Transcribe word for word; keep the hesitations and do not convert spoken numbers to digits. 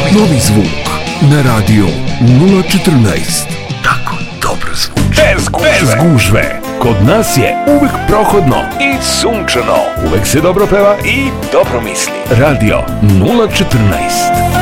Novi zvuk na radio nula četrnaest. Tako dobro zvuči. Bez gužve. Bez gužve. Kod nas je uvek prohodno i sunčano. Uvek se dobro peva i dobro misli. Radio nula četrnaest.